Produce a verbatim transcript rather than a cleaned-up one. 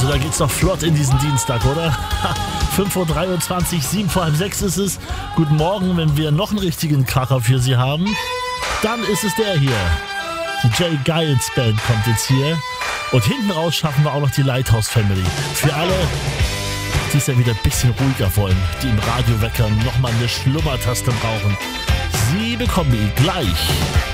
Also da geht's doch flott in diesen Dienstag, oder? fünf Uhr dreiundzwanzig, sieben vor halb sechs ist es. Guten Morgen, wenn wir noch einen richtigen Kracher für Sie haben. Dann ist es der hier. Die Jay Giles Band kommt jetzt hier. Und hinten raus schaffen wir auch noch die Lighthouse Family. Für alle, die es ja wieder ein bisschen ruhiger wollen, die im Radiowecker nochmal eine Schlummertaste brauchen. Sie bekommen ihn gleich.